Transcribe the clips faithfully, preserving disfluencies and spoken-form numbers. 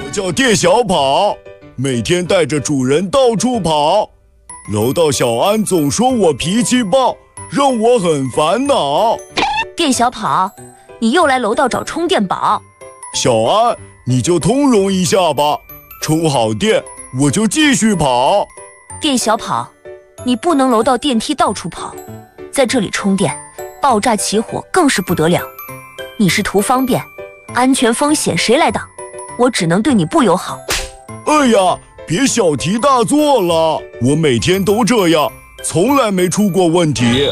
我叫店小跑，每天带着主人到处跑。楼道小安总说我脾气暴，让我很烦恼。 店小跑，你又来楼道找充电宝。 小安，你就通融一下吧，充好电我就继续跑。 店小跑，你不能楼道电梯到处跑，在这里充电，爆炸起火更是不得了。你是图方便，安全风险谁来挡？我只能对你不友好。 哎呀，别小题大做了，我每天都这样，从来没出过问题。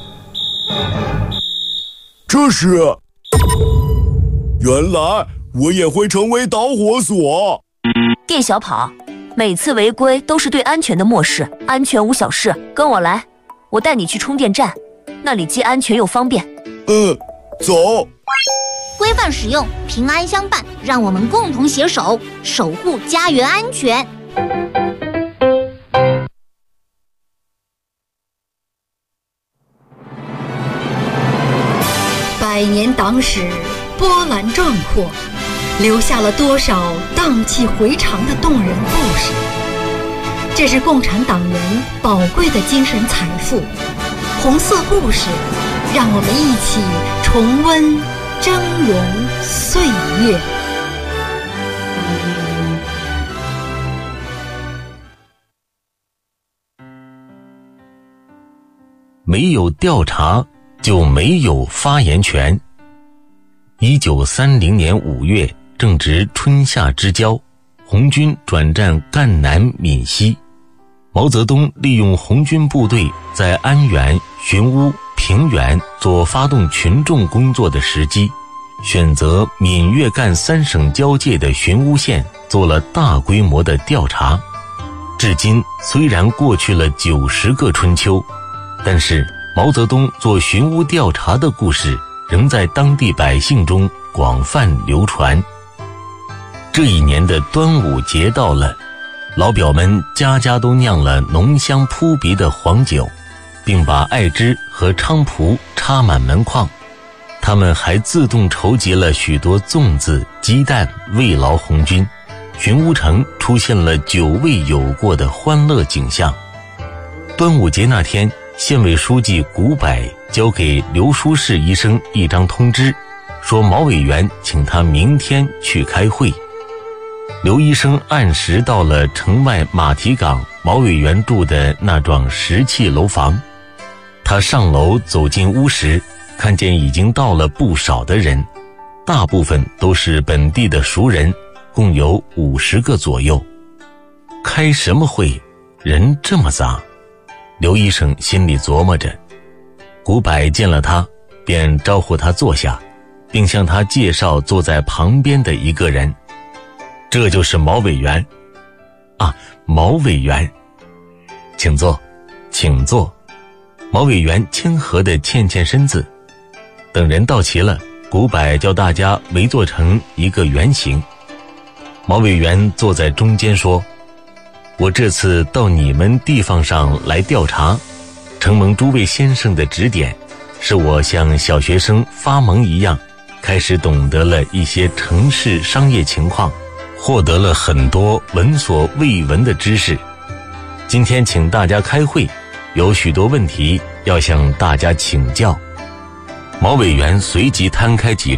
这是，原来我也会成为导火索。 店小跑，每次违规都是对安全的漠视，安全无小事，跟我来，我带你去充电站，那里既安全又方便。 嗯，走。 规范使用，平安相伴，让我们共同携手，守护家园安全。 百年党史波澜壮阔，留下了多少荡气回肠的动人故事。这是共产党员宝贵的精神财富。红色故事，让我们一起重温峥嵘岁月。 没有调查就没有发言权。一九三零年五月，正值春夏之交，红军转战赣南闽西。毛泽东利用红军部队在安源、寻乌、平原做发动群众工作的时机，选择闽粤赣三省交界的寻乌县做了大规模的调查。至今虽然过去了九十个春秋，但是毛泽东做寻乌调查的故事仍在当地百姓中广泛流传。这一年的端午节到了，老表们家家都酿了浓香扑鼻的黄酒，并把艾枝和菖蒲插满门框。他们还自动筹集了许多粽子、鸡蛋慰劳红军。寻乌城出现了久未有过的欢乐景象。端午节那天，县委书记古柏交给刘书世医生一张通知，说毛委员请他明天去开会。刘医生按时到了城外马蹄岗毛委员住的那幢石砌楼房。他上楼走进屋时，看见已经到了不少的人，大部分都是本地的熟人，共有五十个左右。开什么会，人这么杂？刘医生心里琢磨着。古柏见了他，便招呼他坐下，并向他介绍坐在旁边的一个人。这就是毛委员。啊，毛委员，请坐，请坐。毛委员谦和地欠欠身子。等人到齐了，古柏叫大家围坐成一个圆形。毛委员坐在中间说，我这次到你们地方上来调查，承蒙诸位先生的指点，使我像小学生发蒙一样，开始懂得了一些城市商业情况，获得了很多闻所未闻的知识。今天请大家开会，有许多问题要向大家请教。毛委员随即摊开几